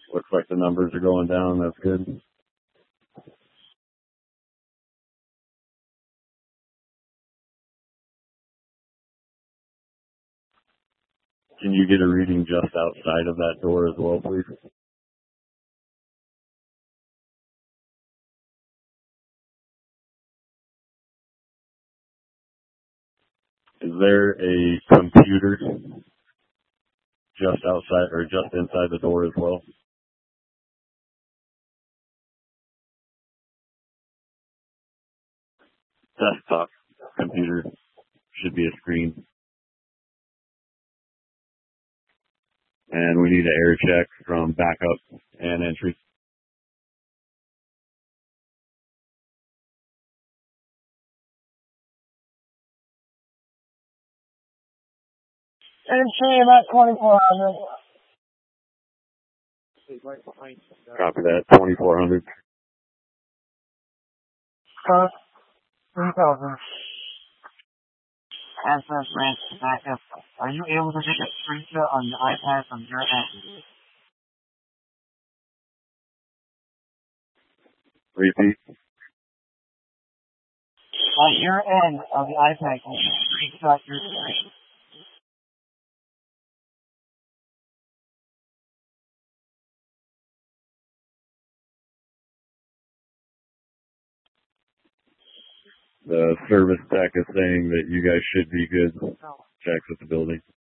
Looks like the numbers are going down. That's good. Can you get a reading just outside of that door as well, please? Is there a computer just outside or just inside the door as well? Desktop computer should be a screen. And we need an air check from backup and entry. Entry about 2400. Copy that. 2400. 3000. Access rank backup. Are you able to take a screenshot on the iPad from your end? Repeat. On your end of the iPad, can you screenshot your screen? The service tech is saying that you guys should be good. Checks at the building.